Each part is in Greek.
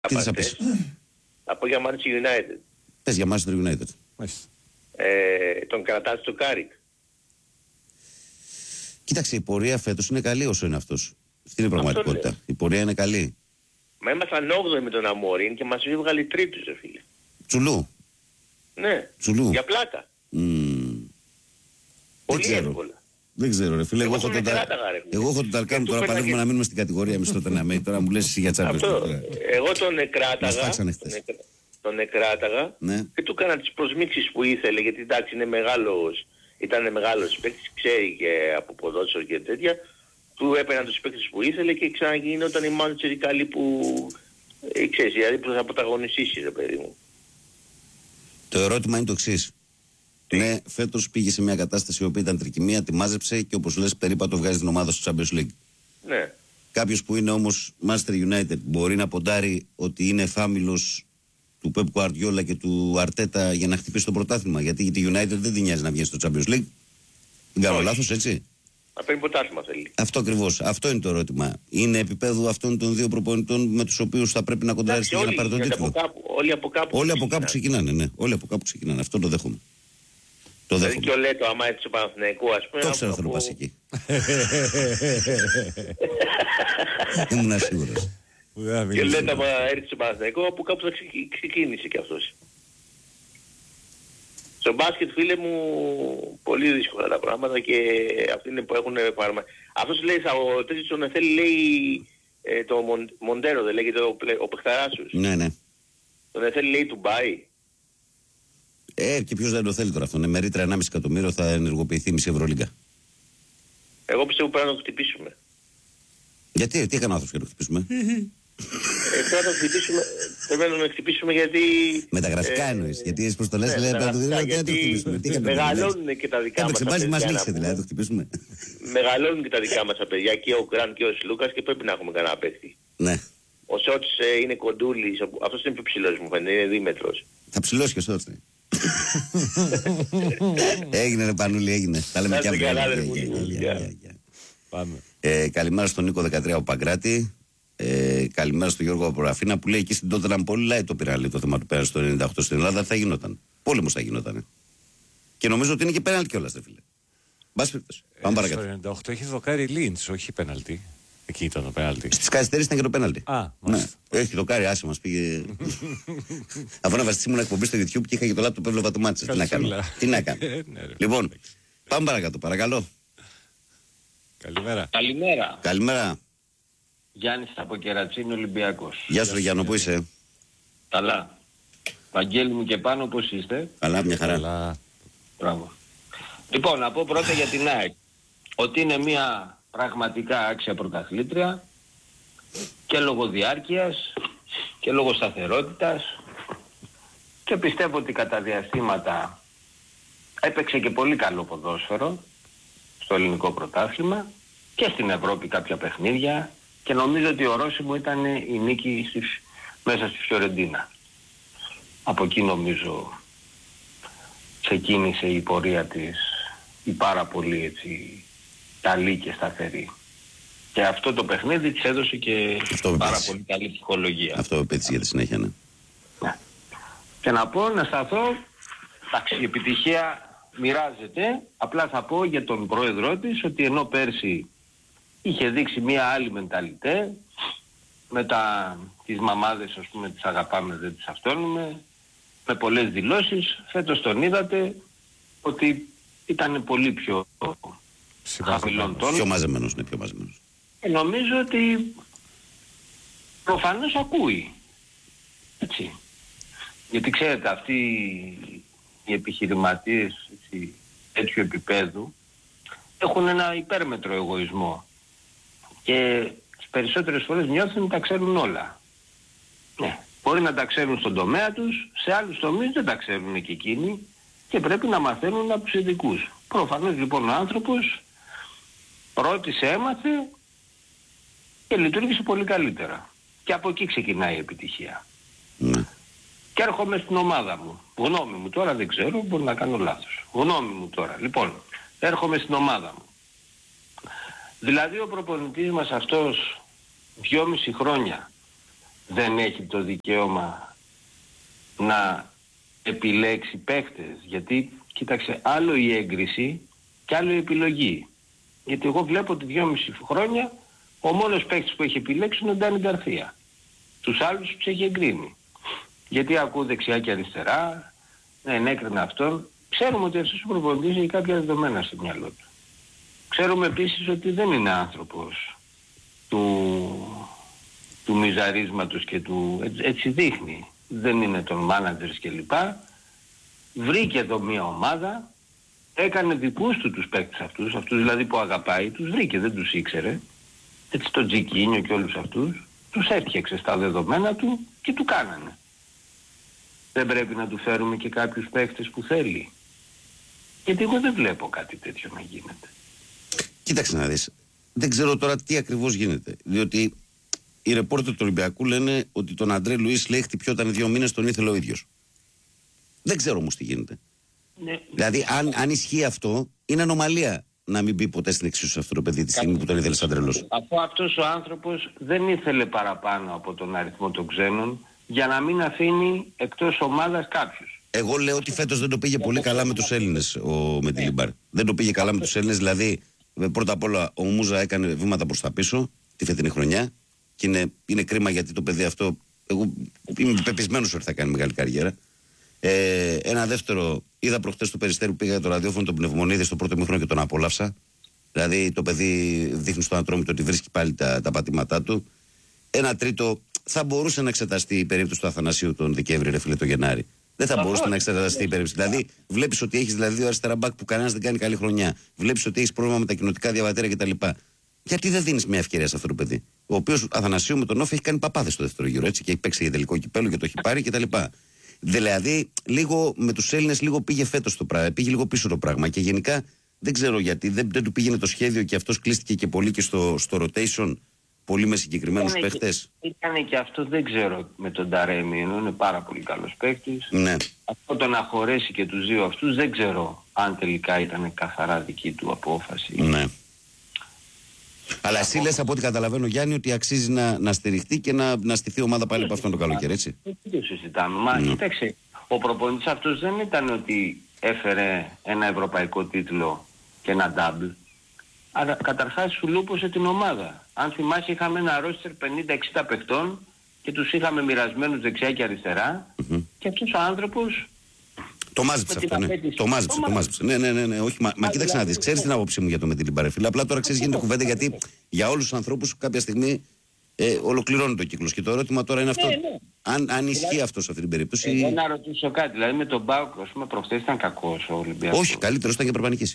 Τι θα πεις? Θα πω για Manchester United. Πες για Manchester United. Τον κρατάς στο Κάρικ. Κοίταξε, η πορεία φέτος είναι καλή όσο είναι αυτός. Αυτή είναι η πραγματικότητα. Η πορεία είναι καλή. Μα ήμασταν 8 με τον Αμόρίν και μας βγάλει τρίτους, φίλε. Τσουλού. Ναι. Τσουλού. Για πλάκα. Πολύ εύκολα. Δεν ξέρω, ρε φίλε. Εγώ έχω τον Ταλκάνου τώρα. Παλεύουμε να μείνουμε στην κατηγορία εμείς τότε να μένει. Τώρα μου λες εσύ για Champions League. Εγώ τον εκράταγα ναι. Και του έκανα τις προσμίξεις που ήθελε. Γιατί εντάξει ήταν μεγάλος παίκτης, ξέρει και από ποδόσφαιρο και τέτοια. Του έπαιρναν τους παίκτες που ήθελε και ξαναγινόταν η Manchester καλή που ξέρεις, δηλαδή που θα πρωταγωνιστήσει, ρε παιδί μου. Το ερώτημα είναι το εξής. Ναι, φέτος πήγε σε μια κατάσταση η οποία ήταν τρικυμία, τη μάζεψε και όπως λες περίπατο βγάζει την ομάδα στο Champions League. Ναι. Κάποιος που είναι όμως Manchester United μπορεί να ποντάρει ότι είναι φάμιλος του Pep Guardiola και του Αρτέτα για να χτυπήσει το πρωτάθλημα. Γιατί η United δεν την νοιάζει να βγει στο Champions League. Δεν κάνω λάθος, έτσι. Να παίρνει πρωτάθλημα θέλει. Αυτό ακριβώς. Αυτό είναι το ερώτημα. Είναι επίπεδο αυτών των δύο προπονητών με τους οποίους θα πρέπει να κοντράρει για να πάρει τον τίτλο. Όλοι από κάπου ξεκινάνε, ναι. Όλοι από κάπου ξεκινάνε. Αυτό το δέχομαι. Δηλαδή και ο Λέτο, άμα έρθει στο Παναθηναϊκό, ας πούμε. Το ξέρω θέλω να πας εκεί. Ήμουν σίγουρος. Και ο Λέτο, άμα έρθει στο Παναθηναϊκό, από κάπου θα ξεκίνησε κι αυτός. Στο μπάσκετ, φίλε μου, πολύ δύσκολα τα πράγματα και αυτοί είναι που έχουν πάρμα. Αυτός λέει, ο τέτοιος τον θέλει, λέει, το Μοντέρο, δεν λέγεται ο παιχταράσους. Ναι, ναι. Τον θέλει, λέει, Ντουμπάι. Και ποιος δεν το θέλει τώρα αυτό. Με ρήτρα 1,5 εκατομμύριο θα ενεργοποιηθεί η μισή Ευρωλίγκα. Εγώ πιστεύω πρέπει να το χτυπήσουμε. Γιατί, τι έκανε ο άνθρωπος για να το χτυπήσουμε? Πρέπει να το χτυπήσουμε, πρέπει να το χτυπήσουμε γιατί... Μεταγραφικά εννοείς, γιατί εσύ προς το λες, λέει, να το χτυπήσουμε. Μεγαλώνουν και τα δικά μας τα παιδιά. Μας λήξε δηλαδή, να το χτυπήσουμε. Μεγαλώνουν και τα δικά μας τα παιδιά, και ο Γκραντ και ο Σλούκας, και πρέπει να έχουμε κανένα παίχτη. Ναι. Ο Σότς είναι κοντούλης, αυτός είναι πιο ψηλός μου φαίνεται, είναι δίμετρος. Θα ψηλώσει και ο Σότς, ναι. Έγινε ρε Πανούλη, έγινε. Τα λέμε κι Πάμε. Καλημέρα στον Νίκο 13 ο Παγκράτη. Καλημέρα στον Γιώργο Αποραφίνα που λέει εκεί στην Τότεναμ πολύ λάει το πειράλι το θέμα του πέρας στο 98 στην Ελλάδα θα γινόταν. Πόλεμος θα γινόταν. Και νομίζω ότι είναι και πέναλτι κιόλας, ρε φίλε. Μπας περιπτώσει. Πάμε παρακάτω. Στο 98 έχει δοκάρει Λίντς, όχι πέναλτι. Εκεί ήταν το πέναλτι. Στις καθυστερήσεις ήταν και το πέναλτι. Ναι. Έχει δοκάρει, άσε μας πήγε. Αφού να βασιστεί μου να εκπομπή στο YouTube και είχα και το λάπτοπ έβλεπα το μάτσο. Τι να κάνω. Λοιπόν, πάμε παρακάτω, παρακαλώ. Καλημέρα. Καλημέρα. Γιάννης από Κερατσίνη, Ολυμπιακός. Γεια σου Γιάννο, πού είσαι? Καλά. Βαγγέλη μου και πάνω, πώς είστε? Καλά, μια χαρά. Μπράβο. Λοιπόν, να πω πρώτα για την ΑΕΚ ότι είναι μια πραγματικά άξια πρωταθλήτρια και λόγω διάρκειας και λόγω σταθερότητας και πιστεύω ότι κατά διαστήματα έπαιξε και πολύ καλό ποδόσφαιρο στο ελληνικό πρωτάθλημα και στην Ευρώπη κάποια παιχνίδια και νομίζω ότι ορόσημο ήταν η νίκη μέσα στη Φιωρεντίνα. Από εκεί νομίζω ξεκίνησε η πορεία της η πάρα πολύ έτσι καλή και σταθερή. Και αυτό το παιχνίδι της έδωσε και πάρα πολύ καλή ψυχολογία. Αυτό επέτυχε για τη συνέχεια, ναι. Και να πω, να σταθώ, εντάξει, η επιτυχία μοιράζεται, απλά θα πω για τον πρόεδρό της ότι ενώ πέρσι είχε δείξει μία άλλη μενταλιτέ, με τις μαμάδες ας πούμε τις αγαπάμε δεν τις αυτόνουμε, με πολλές δηλώσεις, φέτος τον είδατε ότι ήταν πολύ πιο χαμηλών τόνων. Πιο μαζεμένος, ναι, πιο μαζεμένος. Νομίζω ότι προφανώς ακούει. Έτσι. Γιατί ξέρετε αυτοί οι επιχειρηματίες έτσι, τέτοιου επίπεδου έχουν ένα υπέρμετρο εγωισμό και τις περισσότερες φορές νιώθουν ότι τα ξέρουν όλα. Ναι. Μπορεί να τα ξέρουν στον τομέα τους, σε άλλους τομείς δεν τα ξέρουν και εκείνοι και πρέπει να μαθαίνουν από τους ειδικούς. Προφανώς λοιπόν ο άνθρωπος ρώτησε, έμαθε και λειτουργήσε πολύ καλύτερα. Και από εκεί ξεκινάει η επιτυχία. Ναι. Και έρχομαι στην ομάδα μου. Γνώμη μου τώρα, δεν ξέρω, μπορεί να κάνω λάθος. Γνώμη μου τώρα. Λοιπόν, έρχομαι στην ομάδα μου. Δηλαδή ο προπονητής μας αυτός 2,5 χρόνια δεν έχει το δικαίωμα να επιλέξει παίκτες? Γιατί, κοίταξε, άλλο η έγκριση και άλλο η επιλογή. Γιατί εγώ βλέπω ότι 2,5 χρόνια ο μόνος παίκτης που έχει επιλέξει είναι ο Ντάνι Γκαρθία. Τους άλλους τους έχει εγκρίνει. Γιατί ακούω δεξιά και αριστερά, ενέκρινε αυτόν. Ξέρουμε ότι αυτός ο προπονητής έχει κάποια δεδομένα στο μυαλό του. Ξέρουμε επίσης ότι δεν είναι άνθρωπος του μιζαρίσματος και του... Έτσι δείχνει. Δεν είναι των μάνατζερς κλπ. Βρήκε εδώ μια ομάδα, έκανε δικούς του τους παίκτες αυτούς δηλαδή που αγαπάει, τους βρήκε, δεν τους ήξερε. Έτσι τον Τζικίνιο και όλους αυτούς, τους έφτιαξε στα δεδομένα του και του κάνανε. Δεν πρέπει να του φέρουμε και κάποιους παίκτες που θέλει? Γιατί εγώ δεν βλέπω κάτι τέτοιο να γίνεται. Κοίταξε να δεις. Δεν ξέρω τώρα τι ακριβώς γίνεται. Διότι οι ρεπόρτερ του Ολυμπιακού λένε ότι τον Αντρέ Λουίς λέει χτυπιόταν 2 μήνες, τον ήθελε ο ίδιος. Δεν ξέρω όμως τι γίνεται. Ναι. Δηλαδή, αν ισχύει αυτό, είναι ανομαλία να μην μπει ποτέ στην εξίσωση αυτό το παιδί τη στιγμή που τον ήθελε σαν τρελός. Αφού αυτός ο άνθρωπος δεν ήθελε παραπάνω από τον αριθμό των ξένων για να μην αφήνει εκτός ομάδας κάποιους. Εγώ λέω ότι φέτος δεν το πήγε πολύ καλά με τους Έλληνες ο Μεντιλίμπαρ. Δεν το πήγε καλά με τους Έλληνες, δηλαδή πρώτα απ' όλα ο Μούζα έκανε βήματα προς τα πίσω τη φετινή χρονιά και είναι κρίμα γιατί το παιδί αυτό, εγώ είμαι πεπισμένος ότι θα κάνει μεγάλη καριέρα. Ένα δεύτερο, είδα προχτές το Περιστέρι που πήγα για το ραδιόφωνο τον Πνευμονίδη στο πρώτο μήχρονο και τον απόλαυσα. Δηλαδή το παιδί δείχνει στον Ατρόμητο ότι βρίσκει πάλι τα πατήματά του. Ένα τρίτο, θα μπορούσε να εξεταστεί η περίπτωση του Αθανασίου τον Δεκέμβρη, ρε φίλε, το Γενάρη. Δεν θα μπορούσε να εξεταστεί η περίπτωση. Δηλαδή, βλέπεις ότι έχεις δηλαδή 2 αριστερά μπακ που κανένας δεν κάνει καλή χρονιά. Βλέπεις ότι έχεις πρόβλημα με τα κοινοτικά διαβατήρια κτλ. Γιατί δεν δίνεις μια ευκαιρία σε αυτό το παιδί? Ο οποίος Αθανασίου με τον Όφη έχει κάνει παπάδες στο δεύτερο γύρο, έτσι, και έχει παίξει για τελικό κυπέλλο και το έχει πάρει κτλ. Δηλαδή, λίγο με τους Έλληνες λίγο πήγε φέτος το πράγμα, πήγε λίγο πίσω το πράγμα και γενικά δεν ξέρω γιατί δεν του πήγαινε το σχέδιο και αυτός κλείστηκε και πολύ και στο rotation, πολύ με συγκεκριμένους παίχτες. Ήταν και αυτό, δεν ξέρω, με τον Ταρέμι, είναι πάρα πολύ καλός παίκτης. Ναι. Αυτό το να χωρέσει και τους δύο αυτούς δεν ξέρω αν τελικά ήταν καθαρά δική του απόφαση. Ναι. Αλλά εσύ λες από ό,τι καταλαβαίνω, Γιάννη, ότι αξίζει να στηριχτεί και να στηθεί ομάδα πάλι από αυτόν το καλοκαίρι, έτσι. Δεν το συζητάμε. Μα κοίταξε, ο προπονητής αυτός δεν ήταν ότι έφερε ένα ευρωπαϊκό τίτλο και ένα double. Αλλά καταρχάς σου λούπωσε την ομάδα. Αν θυμάσαι, είχαμε ένα ρόστερ 50-60 παιχτών και τους είχαμε μοιρασμένους δεξιά και αριστερά και αυτός ο άνθρωπος το μάζεψε αυτό, ναι. Το μάζεψε. Ναι. Όχι, μα κοίταξε να δεις. Ξέρεις την άποψή μου για το Μεντιλίμπαρ, φίλε. Απλά τώρα ξέρεις γίνεται κουβέντα γιατί για όλους τους ανθρώπους κάποια στιγμή ολοκληρώνει το κύκλος. Και το ερώτημα τώρα είναι αυτό. Αν ισχύει αυτό σε αυτή την περίπτωση. Εγώ να ρωτήσω κάτι. Δηλαδή με τον ΠΑΟΚ, ας πούμε, προχθές ήταν κακός ο Ολυμπιακός? Όχι, καλύτερος ήταν και πρέπει να νικήσει.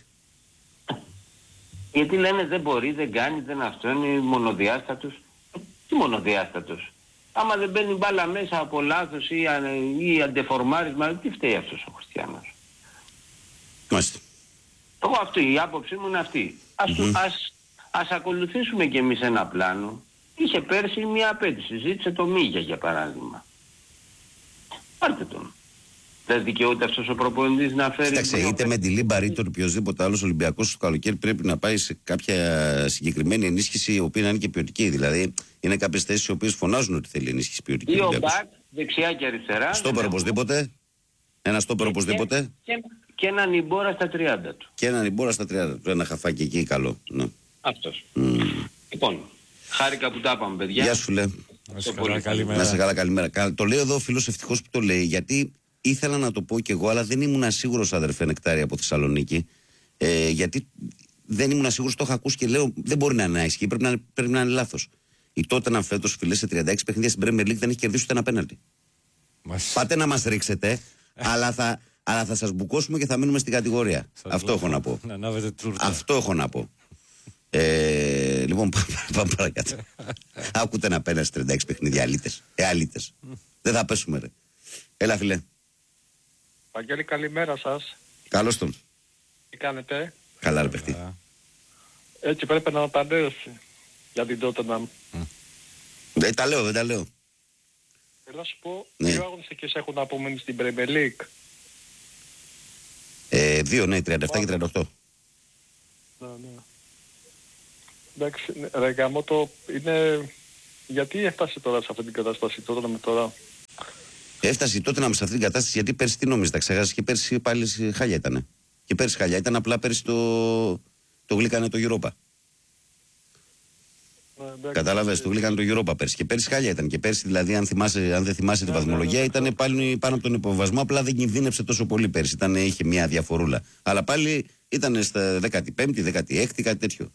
Γιατί λένε δεν μπορεί, δεν κάνει, δεν αυτό είναι μονοδιάστατος. Τι μονοδιάστατος? Άμα δεν μπαίνει μπάλα μέσα από λάθος ή αντεφορμάρισμα, τι φταίει αυτός ο Χριστιανός? Μάλιστα. Εγώ αυτή, η άποψή μου είναι αυτή. Ας ακολουθήσουμε κι εμείς ένα πλάνο. Είχε πέρσι μια απέτηση, ζήτησε το Μίγια για παράδειγμα. Πάρτε τον. Δεν δικαιούται αυτός ο προπονητής να φέρει... Κοίταξε, είτε με τη Λίμπαρ είτε οποιοδήποτε άλλος Ολυμπιακός στο καλοκαίρι πρέπει να πάει σε κάποια συγκεκριμένη ενίσχυση η οποία να είναι και ποιοτική. Δηλαδή είναι κάποιες θέσεις οι οποίες φωνάζουν ότι θέλει ενίσχυση ποιοτική. Ή ο μπακ, δεξιά και αριστερά. Στόπερ οπωσδήποτε. Ένα στόπερ οπωσδήποτε. Και έναν Ιμπόρα στα 30 του. Και έναν Ιμπόρα στα 30 του. Ένα χαφάκι εκεί καλό. Ναι. Αυτός. Λοιπόν, χάρηκα που τα είπαμε, παιδιά. Γεια σου, φίλε. Να σε καλά, καλημέρα. Το λέω εδώ ο φίλος ευτυχώς που το λέει, γιατί ήθελα να το πω κι εγώ, αλλά δεν ήμουν σίγουρος, αδερφέ Νεκτάρη από Θεσσαλονίκη. Γιατί δεν ήμουν σίγουρος, το είχα ακούσει και λέω δεν μπορεί να είναι ισχύει, πρέπει να είναι λάθος. Η Τότεναμ φέτος, φίλε, σε 36 παιχνίδια στην Premier League δεν έχει κερδίσει ούτε ένα πέναλτι. Πάτε να μας ρίξετε, αλλά θα σας μπουκώσουμε και θα μείνουμε στην κατηγορία. Αυτό έχω να πω. Αυτό έχω να πω. Λοιπόν, πάμε παρακάτω. Άκουτε να πένας 36 παιχνίδια, αλήτες. Δεν θα πέσουμε, ρε. Έλα, φίλε. Βαγγέλη, καλημέρα σας. Καλώς τον. Τι κάνετε? Καλά, ρε παιχτή. Έτσι πρέπει να τα λέω για την Tottenham. Δεν τα λέω. Θέλω να σου πω, Ναι. 2 αγωνιστικές έχουν απομείνει στην Premier League. 2, ναι, 37 και 38. Ναι. Εντάξει, ρε γαμώτο, είναι Γιατί έφτασε τώρα σε αυτή την κατάσταση τώρα με τώρα? Έφτασε τότε να με σε αυτή την κατάσταση γιατί πέρσι τι νόμιζε, τα ξέχασε και πέρσι πάλι χάλια ήτανε. Και πέρσι χάλια ήταν, απλά πέρσι το γλύκανε το Europa. Κατάλαβες, το γλύκανε το Europa πέρσι. Και πέρσι χάλια ήταν. Και πέρσι, δηλαδή, αν δεν θυμάσαι την βαθμολογία, ήταν πάλι πάνω από τον υποβιβασμό. Απλά δεν κινδύνεψε τόσο πολύ πέρσι. Είχε μια διαφορούλα. Αλλά πάλι ήταν στα 15η, 16η, κάτι τέτοιο.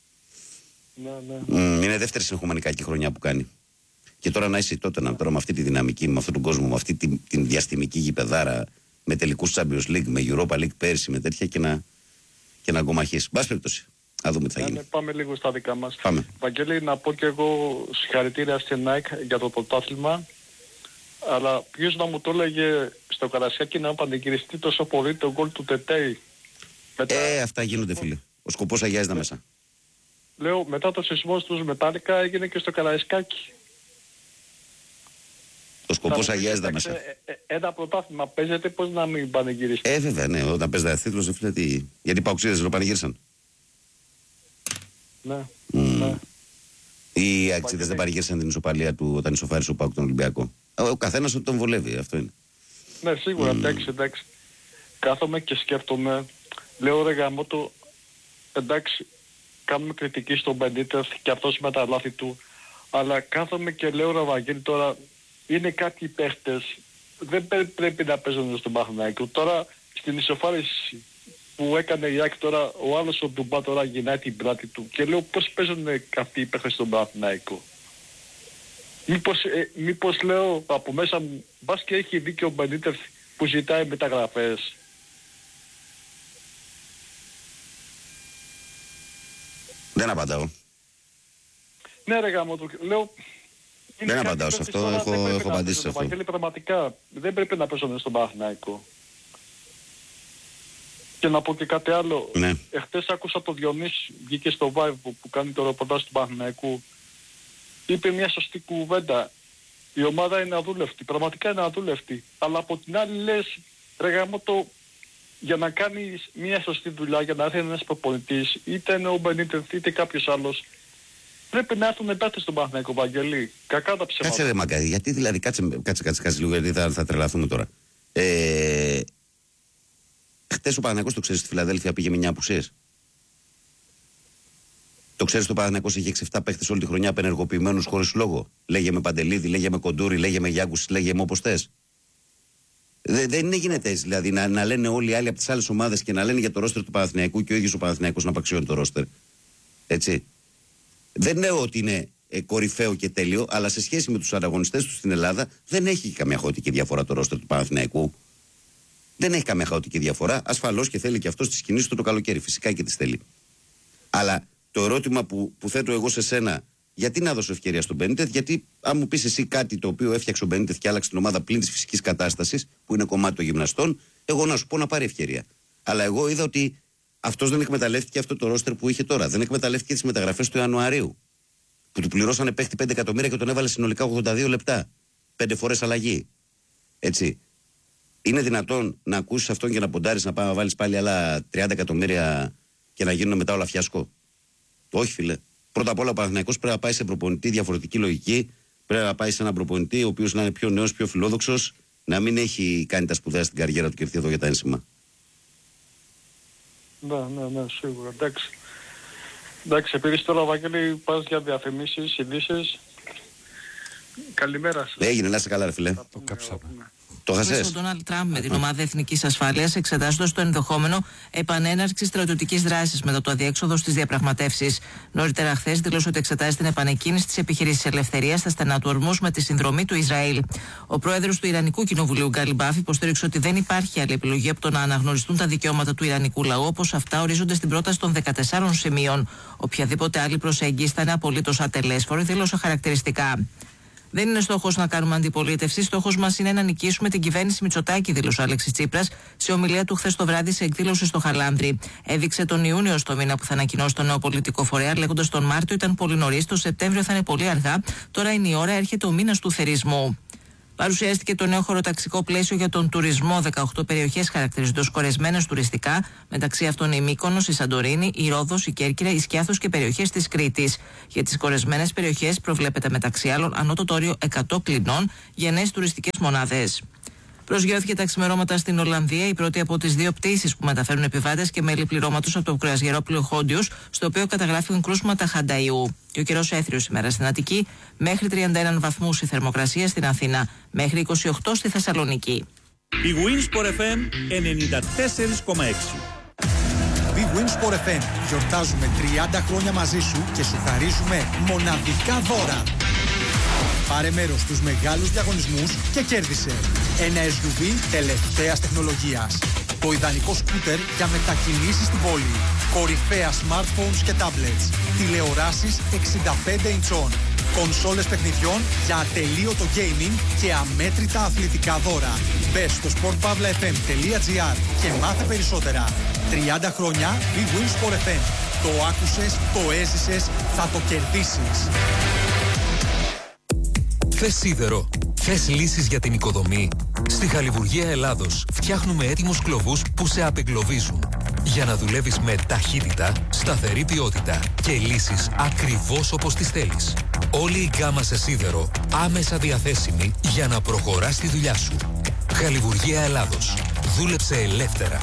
Είναι δεύτερη συνεχόμενη κακή χρονιά που κάνει. Και τώρα να είσαι τότε τώρα με αυτή τη δυναμική, με αυτόν τον κόσμο, με αυτή την διαστημική γηπεδάρα, με τελικούς Champions League, με Europa League πέρσι, με τέτοια και να αγκομαχείς. Μπας περιπτώσει. Να δούμε τι θα γίνει. Πάμε λίγο στα δικά μας. Πάμε. Βαγγέλη, να πω και εγώ συγχαρητήρια στην ΑΕΚ για το πρωτάθλημα. Αλλά ποιος να μου το έλεγε στο Καρασιάκι να πανηγυριστεί τόσο πολύ το γκολ του Τετέι. Αυτά γίνονται, φίλε. Ο σκοπός αγιάζεται μέσα. Λέω, μετά το σεισμό στους Μετάλλικα έγινε και στο Καραϊσκάκι. Ο σκοπός αγιάζεται μέσα. Ένα πρωτάθλημα παίζεται, πώς να μην πανηγυριστεί. Βέβαια, ναι, όταν παίζεται τίτλος, φίλε, γιατί οι παοξίδες δεν το πανηγύρισαν. Ναι. Οι αξίδες δεν πανηγύρισαν την ισοπαλία του όταν ισοφάρισε ο ΠΑΟΚ τον Ολυμπιακό. Ο καθένας ότι τον βολεύει, αυτό είναι. Ναι, σίγουρα, εντάξει. Κάθομαι και σκέφτομαι, λέω ρε γαμώτο, εντάξει, κάνουμε κριτική στον Μπενίτεθ και αυτός με τα λάθη του, αλλά κάθομαι και λέω ρε Βαγγέλη τώρα, είναι κάποιοι παίχτες, δεν πρέπει να παίζουν στον Παναθηναϊκό. Τώρα στην ισοφάριση που έκανε η ΑΕΚ τώρα, ο άλλος ο Ντουμπά τώρα γυρνάει την πλάτη του και λέω πώς παίζουν αυτοί οι παίχτες στον Παναθηναϊκό. Μήπως λέω από μέσα μου, μπας και έχει δίκιο ο Μπενίτεθ που ζητάει μεταγραφές. Δεν απαντάω. Ναι ρε γάμο, λέω... Δεν απαντάω σε αυτό, έχω απαντήσει σε αυτό. Πραγματικά δεν πρέπει να παίζουν στον Παναθηναϊκό. Και να πω και κάτι άλλο. Ναι. Εχθές άκουσα το Διονύση, βγήκε στο Vibe που κάνει το ρεπορτάζ του Παναθηναϊκού. Είπε μια σωστή κουβέντα. Η ομάδα είναι αδούλευτη. Πραγματικά είναι αδούλευτη. Αλλά από την άλλη λες, ρε γαμώτο, για να κάνεις μια σωστή δουλειά, για να έρθει ένας προπονητής, είτε είναι ο Μπενίτεθ είτε κάποιος άλλος, πρέπει να έρθουν παίκτες στον Παναθηναϊκό, Βαγγελή. Κακά τα ψέματα. Κάτσε ρε Μακάρι, γιατί δηλαδή, κάτσε λίγο, γιατί θα τρελαθούμε τώρα. Χτες ο Παναθηναϊκός, το ξέρεις, στη Φιλαδέλφια πήγε με 9 απουσίες. Το ξέρεις, ο Παναθηναϊκός είχε 6-7 παίχτες όλη τη χρονιά απενεργοποιημένους χωρίς λόγο. Λέγε με Παντελίδη, λέγε με Κοντούρη, λέγε με Γιάγκους, λέγε με όπως θες. Δεν γίνεται έτσι, δηλαδή να λένε όλοι οι άλλοι από τις άλλες ομάδες και να λένε για το ρόστερ του Παναθηναϊκού και ο ίδιος ο Παναθηναϊκός να απαξιώνει το ρόστερ. Έτσι. Δεν λέω ότι είναι κορυφαίο και τέλειο, αλλά σε σχέση με τους ανταγωνιστές του στην Ελλάδα δεν έχει καμία χαοτική διαφορά το ρόστερ του Παναθηναϊκού. Δεν έχει καμία χαοτική διαφορά. Ασφαλώς και θέλει και αυτό τις κινήσεις του το καλοκαίρι. Φυσικά και τις θέλει. Αλλά το ερώτημα που θέτω εγώ σε σένα, γιατί να δώσω ευκαιρία στον Μπενίτεθ, γιατί αν μου πεις εσύ κάτι το οποίο έφτιαξε ο Μπενίτεθ και άλλαξε την ομάδα πλην της φυσικής κατάστασης, που είναι κομμάτι των γυμναστών, εγώ να σου πω να πάρει ευκαιρία. Αλλά εγώ είδα ότι αυτός δεν εκμεταλλεύτηκε αυτό το ρόστερ που είχε τώρα. Δεν εκμεταλλεύτηκε τις μεταγραφές του Ιανουαρίου. Που του πληρώσανε παίχτη 5 εκατομμύρια και τον έβαλε συνολικά 82 λεπτά. 5 φορές αλλαγή. Έτσι. Είναι δυνατόν να ακούσεις αυτόν και να ποντάρεις να βάλεις πάλι άλλα 30 εκατομμύρια και να γίνουν μετά όλα φιάσκο? Όχι, φίλε. Πρώτα απ' όλα ο Παναθηναϊκός πρέπει να πάει σε προπονητή διαφορετική λογική. Πρέπει να πάει σε έναν προπονητή ο οποίος να είναι πιο νέος, πιο φιλόδοξος, να μην έχει κάνει τα σπουδαία στην καριέρα του και έρθει εδώ για τα ένσημα. Ναι, σίγουρα. Εντάξει, επειδή τώρα, Βαγγέλη, πας για διαφημίσεις, ειδήσεις. Καλημέρα σας. Έγινε, να είσαι καλά, ρε φίλε. Το κάψαμε. Το χασες. Ο Ντόναλντ Τραμπ με την ομάδα Εθνικής Ασφάλειας εξετάζοντας το ενδεχόμενο επανέναρξης στρατιωτικής δράσης μετά το αδιέξοδο στις διαπραγματεύσεις. Νωρίτερα χθες δήλωσε ότι εξετάζει την επανεκκίνηση της επιχειρήσης ελευθερίας στα στενά του Ορμούς με τη συνδρομή του Ισραήλ. Ο πρόεδρος του Ιρανικού Κοινοβουλίου, Γκάλι Μπάφ, υποστήριξε ότι δεν υπάρχει άλλη επιλογή από το να αναγνωριστούν τα δικαιώματα του Ιρανικού λαού όπως αυτά ορίζονται στην πρόταση των 14 σημείων. Οποιαδήποτε άλλη προσέγγιση θα είναι απολύτως ατελέσφορη, δήλωσε χαρακτηριστικά. Δεν είναι στόχος να κάνουμε αντιπολίτευση. Στόχος μας είναι να νικήσουμε την κυβέρνηση Μητσοτάκη, δήλωσε ο Αλέξης Τσίπρας σε ομιλία του χθες το βράδυ σε εκδήλωση στο Χαλάνδρι. Έδειξε τον Ιούνιο στο μήνα που θα ανακοινώσει το νέο πολιτικό φορέα, λέγοντας τον Μάρτιο ήταν πολύ νωρίς, το Σεπτέμβριο θα είναι πολύ αργά. Τώρα είναι η ώρα, έρχεται ο μήνας του θερισμού. Παρουσιάστηκε το νέο χωροταξικό πλαίσιο για τον τουρισμό. 18 περιοχές χαρακτηρίζονται ως κορεσμένες τουριστικά, μεταξύ αυτών η Μύκονος, η Σαντορίνη, η Ρόδος, η Κέρκυρα, η Σκιάθος και περιοχές της Κρήτης. Για τις κορεσμένες περιοχές προβλέπεται μεταξύ άλλων ανώτατο όριο 100 κλινών για νέες τουριστικές μονάδες. Προσγειώθηκε τα ξημερώματα στην Ολλανδία η πρώτη από τις 2 πτήσεις που μεταφέρουν επιβάτες και μέλη πληρώματος από το κρουαζιερόπλοιο Χόντιος, στο οποίο καταγράφηκαν κρούσματα χανταϊού. Και ο καιρός έθριος σήμερα στην Αττική, μέχρι 31 βαθμούς η θερμοκρασία στην Αθήνα, μέχρι 28 στη Θεσσαλονίκη. Η Winsport FM 94,6. Big Win Sport FM. Γιορτάζουμε 30 χρόνια μαζί σου και σου χαρίζουμε μοναδικά δώρα. Πάρε μέρος στους μεγάλους διαγωνισμούς και κέρδισε ένα SUV τελευταίας τεχνολογίας. Το ιδανικό σκούτερ για μετακινήσεις στην πόλη. Κορυφαία smartphones και tablets. Τηλεοράσεις 65 ιντσών. Κονσόλες παιχνιδιών για ατελείωτο gaming και αμέτρητα αθλητικά δώρα. Μπες στο sportpavlafm.gr και μάθε περισσότερα. 30 χρόνια Big Win Sport FM. Το άκουσες, το έζησες, θα το κερδίσεις. Θες σίδερο, θες λύσεις για την οικοδομή. Στη Χαλιβουργία Ελλάδος φτιάχνουμε έτοιμους κλωβούς που σε απεγκλωβίζουν. Για να δουλεύεις με ταχύτητα, σταθερή ποιότητα και λύσεις ακριβώς όπως τις θέλεις. Όλη η γκάμα σε σίδερο άμεσα διαθέσιμη για να προχωράς τη δουλειά σου. Χαλιβουργία Ελλάδος. Δούλεψε ελεύθερα.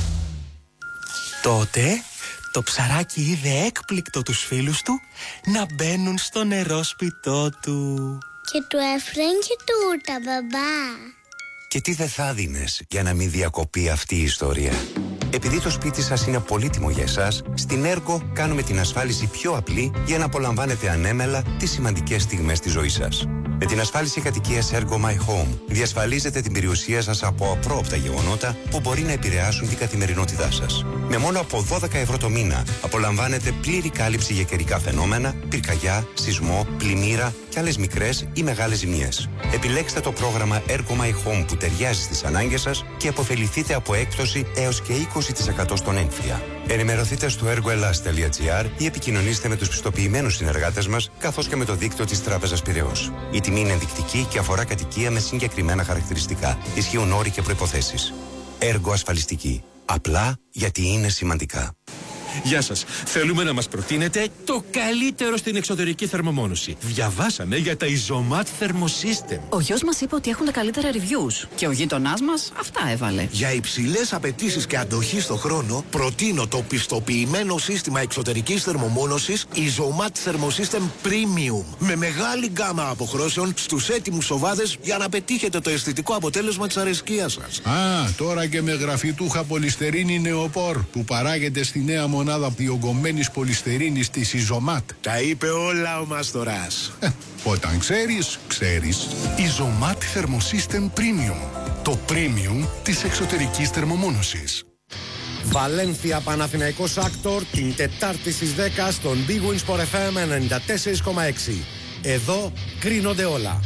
Τότε το ψαράκι είδε έκπληκτο τους φίλους του να μπαίνουν στο νερόσπιτό του. Και του έφεραν και τούρτα, μπαμπά. Και τι δεν θα δίνες για να μην διακοπεί αυτή η ιστορία. Επειδή το σπίτι σας είναι πολύτιμο για εσάς, στην Ergo κάνουμε την ασφάλιση πιο απλή για να απολαμβάνετε ανέμελα τις σημαντικές στιγμές της ζωής σας. Με την ασφάλιση κατοικίας Ergo My Home διασφαλίζετε την περιουσία σας από απρόοπτα γεγονότα που μπορεί να επηρεάσουν την καθημερινότητά σας. Με μόνο από 12 ευρώ το μήνα απολαμβάνετε πλήρη κάλυψη για καιρικά φαινόμενα, πυρκαγιά, σεισμό, πλημμύρα και άλλες μικρές ή μεγάλες ζημιές. Επιλέξτε το πρόγραμμα Ergo My Home που ταιριάζει στις ανάγκες σας και αποφεληθείτε από έκπτωση έως και 20% στον έμφυα. Ενημερωθείτε στο ergoelas.gr ή επικοινωνήστε με τους πιστοποιημένους συνεργάτες μας καθώς και με το δίκτυο της Τράπεζας Πειραιώς. Η τιμή είναι ενδεικτική και αφορά κατοικία με συγκεκριμένα χαρακτηριστικά. Ισχύουν όροι και προϋποθέσεις. Ergo ασφαλιστική. Απλά γιατί είναι σημαντικά. Γεια σας. Θέλουμε να μας προτείνετε το καλύτερο στην εξωτερική θερμομόνωση. Διαβάσαμε για τα Isomat Thermosystem. Ο γιος μας είπε ότι έχουν τα καλύτερα reviews και ο γείτονάς μας αυτά έβαλε. Για υψηλές απαιτήσεις και αντοχή στο χρόνο, προτείνω το πιστοποιημένο σύστημα εξωτερικής θερμομόνωσης Isomat Thermosystem Premium. Με μεγάλη γκάμα αποχρώσεων στους έτοιμους οβάδες για να πετύχετε το αισθητικό αποτέλεσμα της αρεσκίας σας. Α, τώρα και με γραφιτούχα πολυστερίνη νεοπόρ που παράγεται στη νέα μονάδα διογκωμένης πολυστερίνης της Isomat. Τα είπε όλα ο Μαστοράς. Όταν ξέρεις, ξέρεις. Isomat Thermosystem Premium. Το premium της εξωτερικής θερμομόνωσης. Βαλένθια Παναθηναϊκός Άκτορ την Τετάρτη στις 10 στον Big Win Sport FM 94,6. Εδώ κρίνονται όλα.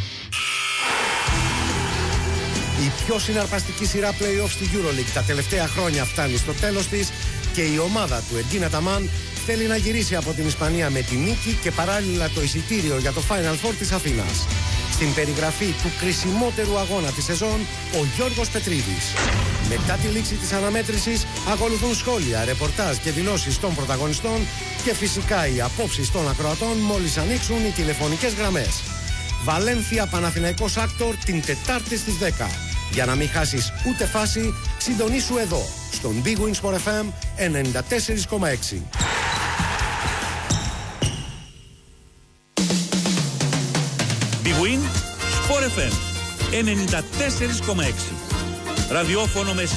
Η πιο συναρπαστική σειρά play-off στη EuroLeague τα τελευταία χρόνια φτάνει στο τέλος της και η ομάδα του Εργκίνα Ταμάν θέλει να γυρίσει από την Ισπανία με τη νίκη και παράλληλα το εισιτήριο για το Final Four της Αθήνας. Στην περιγραφή του κρισιμότερου αγώνα της σεζόν, ο Γιώργος Πετρίδης. Μετά τη λήξη της αναμέτρησης ακολουθούν σχόλια, ρεπορτάζ και δηλώσεις των πρωταγωνιστών και φυσικά οι απόψεις των ακροατών μόλις ανοίξουν οι τηλεφωνικές γραμμές. Βαλένθια Παναθηναϊκός Άκτορ την Τετάρτη στις 10. Για να μην χάσεις ούτε φάση, συντονίσου εδώ, στον Big Win Sport FM 94,6. Big Win Sport FM 94,6. Ραδιόφωνο με